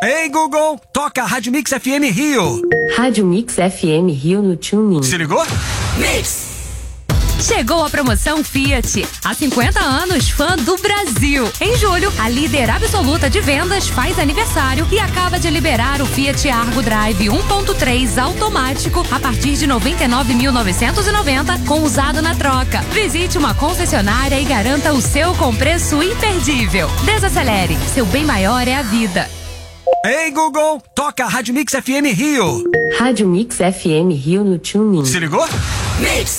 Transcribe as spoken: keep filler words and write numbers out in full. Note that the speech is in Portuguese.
Ei, Google, toca a Rádio Mix F M Rio. Rádio Mix F M Rio no TuneIn. Se ligou? Mix! Chegou a promoção Fiat. Há cinquenta anos, fã do Brasil. Em julho, a líder absoluta de vendas faz aniversário e acaba de liberar o Fiat Argo Drive um ponto três automático a partir de noventa e nove mil novecentos e noventa com usado na troca. Visite uma concessionária e garanta o seu com preço imperdível. Desacelere, seu bem maior é a vida. Ei, Google, toca a Rádio Mix F M Rio. Rádio Mix F M Rio no TuneIn. Se ligou? Mix!